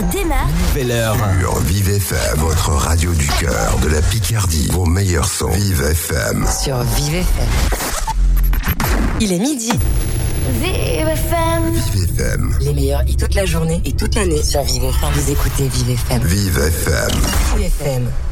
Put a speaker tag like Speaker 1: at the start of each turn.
Speaker 1: démarre.
Speaker 2: Nouvelle heure.
Speaker 3: Sur Vive FM, votre radio du cœur, de la Picardie. Vos meilleurs sons. Vive FM.
Speaker 4: Sur Vive FM. Il est midi.
Speaker 1: Vive FM.
Speaker 3: Vive FM.
Speaker 4: Les meilleurs hits toute la journée et toute l'année sur Vive FM. Vous écoutez Vive FM.
Speaker 3: Vive FM.
Speaker 4: Vive FM.